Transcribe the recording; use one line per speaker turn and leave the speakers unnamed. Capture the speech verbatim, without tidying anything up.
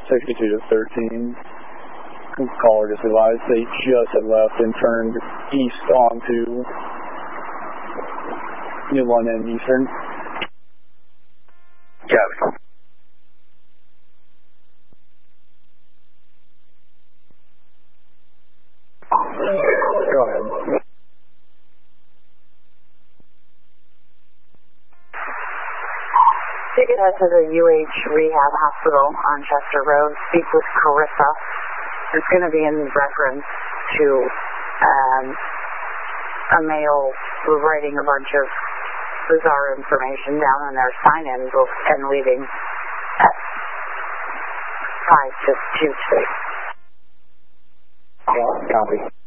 sixty-two to thirteen. Caller just advised they just had left and turned east onto New London Eastern.
Copy.
Go ahead.
Take it out to the U H Rehab Hospital on Chester Road. Speak with Carissa. It's going to be in reference to um, a male writing a bunch of bizarre information down on their sign-in book and leaving at five to two three.
Copy.